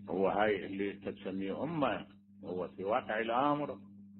هو هاي اللي تسميه أمة، هو في واقع الأمر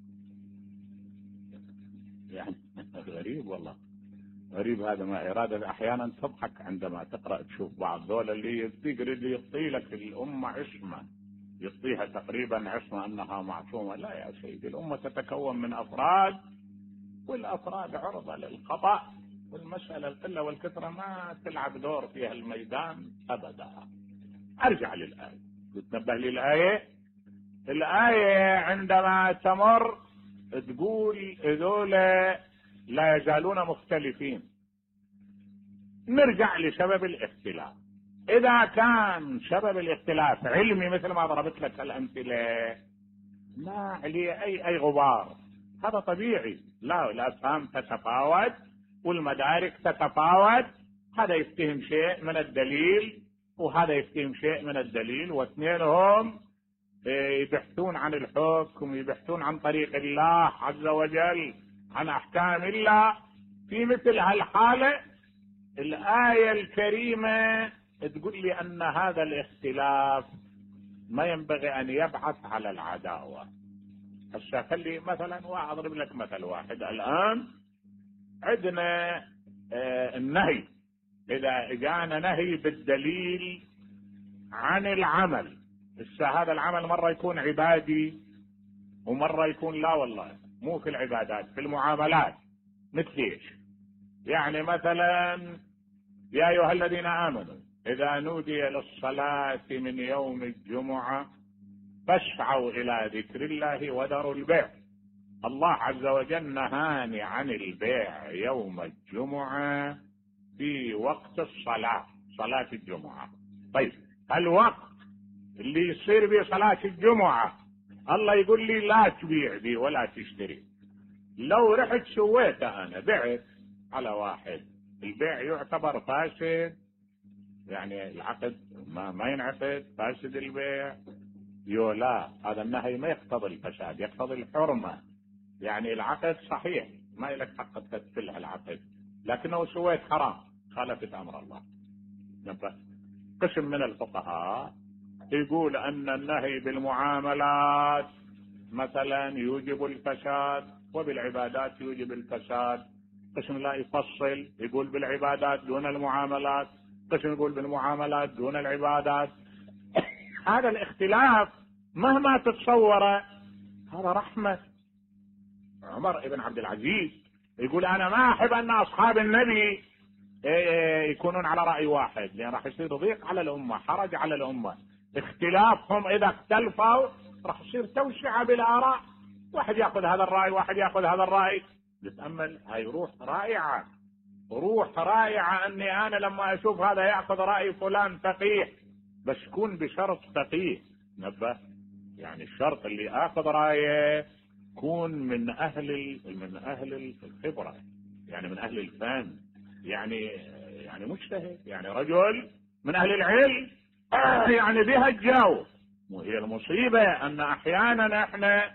يعني غريب والله، غريب. هذا ما إرادة أحيانا تضحك عندما تقرأ تشوف بعض دول اللي يريد يعطي لك الأمة عصمة، يعطيها تقريبا عصمة أنها معصومة. لا يا سيدي، الأمة تتكون من أفراد، والأفراد عرضة للخطأ، والمسألة القلة والكثرة ما تلعب دور في الميدان أبدا. أرجع للآية، تنبه للآية. الآية عندما تمر تقول هذول لا يزالون مختلفين. نرجع لسبب الاختلاف. إذا كان سبب الاختلاف علمي مثل ما ضربت لك الأمثلة، ما عليه أي غبار، هذا طبيعي. لا، الأفهام تتفاوت والمدارك تتفاوت، هذا يفتهم شيء من الدليل وهذا يفتهم شيء من الدليل، واثنينهم يبحثون عن الحكم، يبحثون عن طريق الله عز وجل، عن أحكام الله. في مثل هالحالة الآية الكريمة تقول لي أن هذا الاختلاف ما ينبغي أن يبعث على العداوة. هسه خلي مثلا وأضرب لك مثل واحد. الآن عندنا النهي، إذا جاءنا نهي بالدليل عن العمل، هذا العمل مرة يكون عبادي ومرة يكون لا والله مو في العبادات، في المعاملات. مثل ايش؟ يعني مثلا يا أيها الذين آمنوا إذا نودي للصلاة من يوم الجمعة فاسعوا إلى ذكر الله وذروا البيع. الله عز وجل نهاني عن البيع يوم الجمعة في وقت الصلاة، صلاة الجمعة. طيب الوقت اللي يصير به صلاة الجمعة الله يقول لي لا تبيع بي ولا تشتري. لو رحت سويته أنا بعت على واحد، البيع يعتبر فاسد، يعني العقد ما ينعقد، فاسد البيع. لا، هذا النهي ما يقتضي الفساد، يقتضي الحرمة. يعني العقد صحيح ما لك حق تكفلها العقد، لكنه سويت حرام، خالفت أمر الله. قسم من الفقهاء يقول أن النهي بالمعاملات مثلا يوجب الفساد وبالعبادات يوجب الفساد. قسم لا يفصل، يقول بالعبادات دون المعاملات، قسم يقول بالمعاملات دون العبادات. هذا الاختلاف مهما تتصوره هذا رحمة. عمر بن عبد العزيز يقول أنا ما أحب أن أصحاب النبي يكونون على رأي واحد، لأن راح يصير ضيق على الأمة، حرج على الأمة. اختلافهم إذا اختلفوا راح يصير توسعة بالآراء، واحد يأخذ هذا الرأي واحد يأخذ هذا الرأي. نتأمل هاي روح رائعة، روح رائعة أني أنا لما أشوف هذا يأخذ رأي فلان فقيه، بس كون بشرط فقيه. نبه، يعني الشرط اللي أخذ رأيه كون من أهل الخبرة، يعني من أهل الفن، يعني مجتهد، يعني رجل من أهل العلم، يعني بها الجو. وهي المصيبة أن أحيانا احنا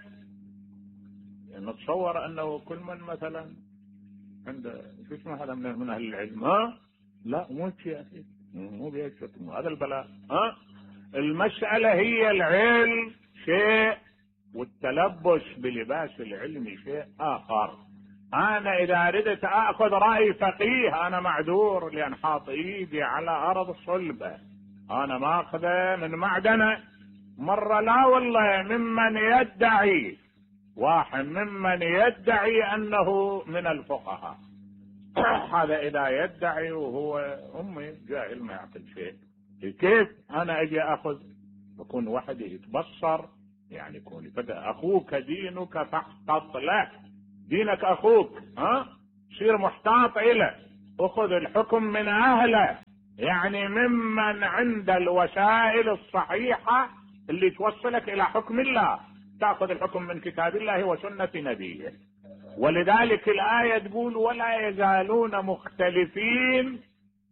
نتصور أنه كل من مثلا عند شو اسمه هذا من أهل العلم، لا مو شيء، مو بيشتم، هذا البلاء. المسألة هي العلم شيء والتلبس بلباس العلم شيء آخر. أنا إذا أردت أخذ رأي فقيه أنا معذور، لأن حاط إيدي على أرض صلبة، أنا ما أخذه من معدنة. مرة لا والله ممن يدعي، واحد ممن يدعي أنه من الفقهاء، هذا إذا يدعي وهو أمي جاهل ما يعقل شيء، كيف أنا أجي أخذ؟ يكون وحدي يتبصر، يعني يكون أخوك دينك فاحتط له، دينك أخوك، صير محتاط إله، أخذ الحكم من أهله، يعني ممن عند الوسائل الصحيحة اللي توصلك إلى حكم الله، تأخذ الحكم من كتاب الله وسنة نبيه. ولذلك الآية تقول ولا يزالون مختلفين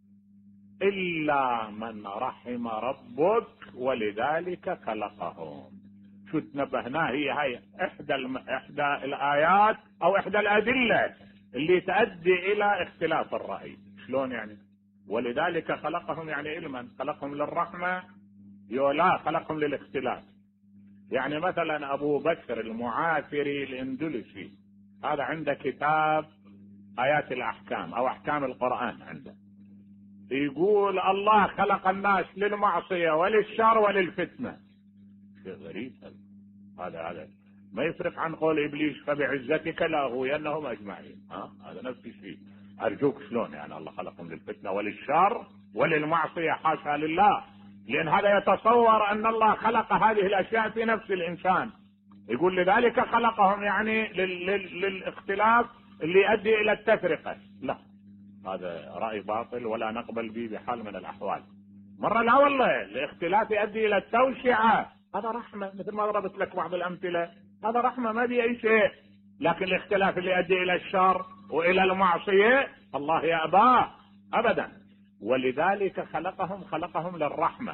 إلا من رحم ربك ولذلك خلقهم. شو تنبهنا، هي إحدى الآيات أو إحدى الأدلة اللي تؤدي إلى اختلاف الرأي. شلون يعني؟ ولذلك خلقهم يعني علما، خلقهم للرحمة، لا خلقهم للاختلاف. يعني مثلا أبو بكر المعافري الإندلسي هذا عنده كتاب آيات الأحكام أو أحكام القرآن عنده، يقول الله خلق الناس للمعصية وللشر وللفتنة. شيء غريب هذا ما يفرق عن قول إبليس فبعزتك لأغوينهم أجمعين. هذا نفس الشيء. أرجوك شلون يعني الله خلقهم للفتنة وللشر وللمعصية؟ حاشا لله، لأن هذا يتصور أن الله خلق هذه الأشياء في نفس الإنسان، يقول لذلك خلقهم يعني للاختلاف اللي يؤدي إلى التفرقة. لا، هذا رأي باطل ولا نقبل به بحال من الأحوال. مرة لا والله، الاختلاف يؤدي إلى التوسعة، هذا رحمة، مثل ما ضربت لك بعض الأمثلة، هذا رحمة ما بي أي شيء. لكن الاختلاف اللي يؤدي إلى الشر وإلى المعصية الله يأباه أبدا. ولذلك خلقهم للرحمة.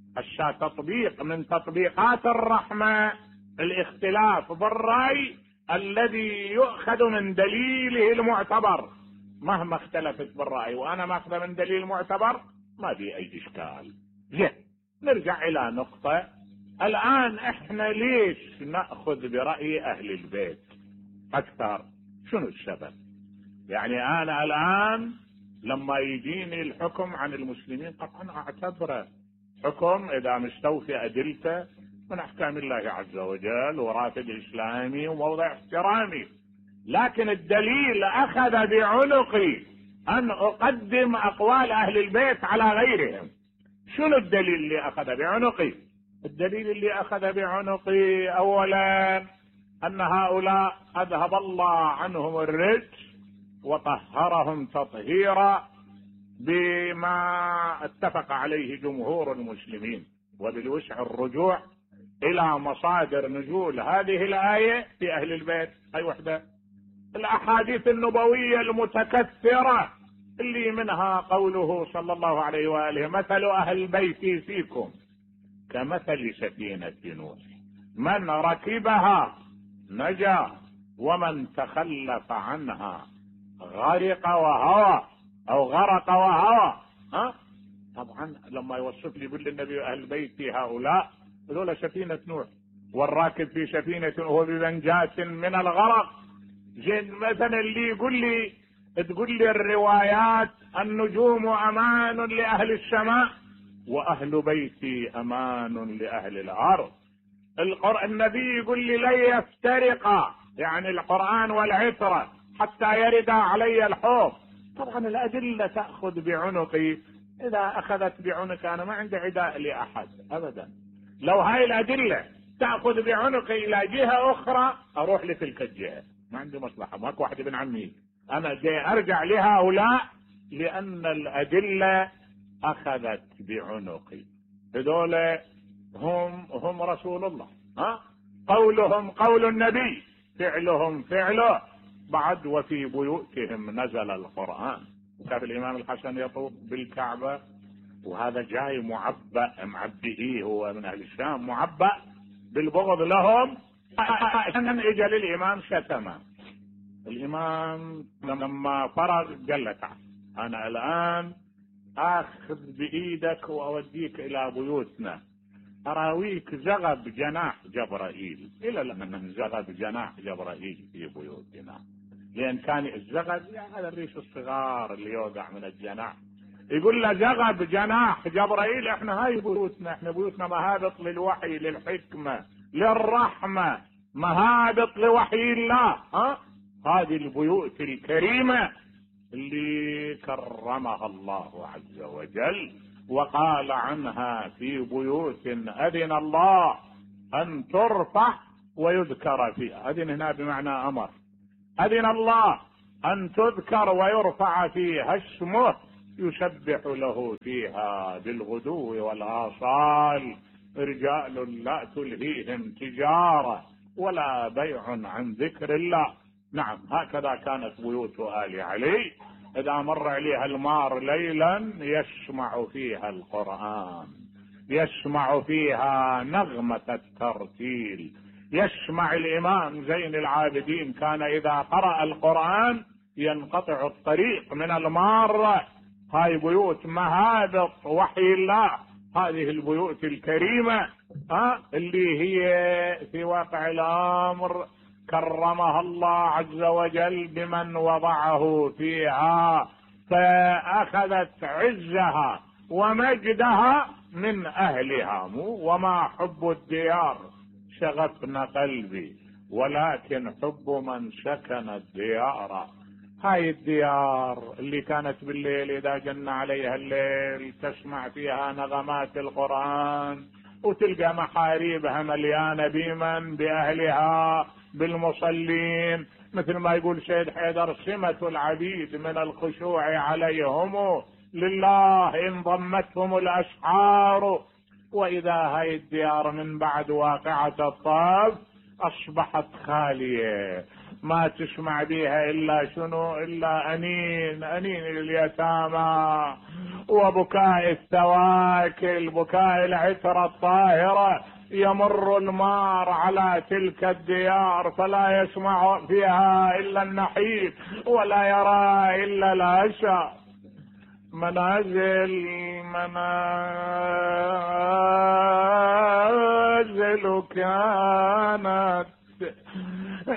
تطبيق من تطبيقات الرحمة الاختلاف بالرأي الذي يؤخذ من دليله المعتبر. مهما اختلفت بالرأي وأنا ما أخذ من دليل معتبر ما في أي إشكال. زين، نرجع إلى نقطة. الآن إحنا ليش نأخذ برأي أهل البيت أكثر؟ شنو السبب؟ يعني أنا الآن لما يجيني الحكم عن المسلمين طبعا أعتبره حكم إذا مستوفي أدلته من أحكام الله عز وجل ورافد إسلامي وموضع احترامي. لكن الدليل أخذ بعنقي أن أقدم أقوال أهل البيت على غيرهم. شنو الدليل اللي أخذ بعنقي؟ الدليل اللي أخذ بعنقي أولا أن هؤلاء أذهب الله عنهم الرجس وطهرهم تطهيرا بما اتفق عليه جمهور المسلمين، وبالوسع الرجوع إلى مصادر نزول هذه الآية في أهل البيت. أي وحدة الأحاديث النبوية المتكثرة اللي منها قوله صلى الله عليه وآله مثل أهل بيتي فيكم كمثل سفينة نوح من ركبها نجا ومن تخلف عنها غرق وهوى أو غرق وهوى. طبعا لما يوصف لي يقول النبي أهل بيتي هؤلاء هذول سفينة نوح، والراكب في سفينة وهو بمنجاة من الغرق. زين مثلا اللي تقول لي الروايات النجوم أمان لأهل السماء وأهل بيتي أمان لأهل الأرض. النبي يقول لي لن يفترقا، يعني القرآن والعترة حتى يرد علي الحوض. طبعا الأدلة تأخذ بعنقي. إذا أخذت بعنق أنا ما عندي عداء لأحد أبدا. لو هاي الأدلة تأخذ بعنقي إلى جهة أخرى أروح لتلك الجهة، ما عندي مصلحة، ماكو واحد ابن عمي، أنا جاي أرجع لهؤلاء لأن الأدلة أخذت بعنقي. هذول هم رسول الله، قولهم قول النبي، فعلهم فعله. بعد وفي بيوتهم نزل القرآن. وكان الإمام الحسن يطوف بالكعبة وهذا جاي معبئه، هو من أهل الشام، معبأ بالبغض لهم. اجى للإمام شتمه. الإمام لما فرغ قال له تعال أنا الآن آخذ بإيدك وأوديك إلى بيوتنا أراويك زغب جناح جبرائيل. إلى لمن زغب جناح جبرائيل في بيوتنا، لأن كان الزغب يعني هذا الريش الصغار اللي يوقع من الجناح. يقول له زغب جناح جبرائيل، احنا هاي بيوتنا، احنا بيوتنا مهابط للوحي للحكمة للرحمة، مهابط لوحي الله. هذه البيوت الكريمة اللي كرمها الله عز وجل وقال عنها في بيوت أذن الله أن ترفع ويذكر فيها. أذن هنا بمعنى أمر. أذن الله أن تذكر ويرفع فيها اسمه يسبح له فيها بالغدو والآصال رجال لا تلهيهم تجارة ولا بيع عن ذكر الله. نعم، هكذا كانت بيوت آل علي. إذا مر عليها المار ليلا يسمع فيها القرآن، يسمع فيها نغمة الترتيل، يسمع الإمام زين العابدين كان إذا قرأ القرآن ينقطع الطريق من المارة. هاي بيوت مهابط وحي الله، هذه البيوت الكريمة اللي هي في واقع الأمر كرمها الله عز وجل بمن وضعه فيها، فأخذت عزها ومجدها من أهلها. وما حب الديار شغفنا قلبي، ولكن حب من سكن الديار. هاي الديار اللي كانت بالليل إذا جن عليها الليل تسمع فيها نغمات القرآن، وتلقى محاريبها مليانة بمن بأهلها بالمصلين، مثل ما يقول سيد حيدر: سمة العبيد من الخشوع عليهم لله إن ضمتهم الأسحار. وإذا هاي الديار من بعد واقعة الطاف أصبحت خالية، ما تسمع بها إلا شنو؟ إلا أنين اليتامى، وبكاء الثواكل، بكاء العترة الطاهرة. يمر المار على تلك الديار فلا يسمع فيها إلا النحيب، ولا يرى إلا الأسى. منازل كانت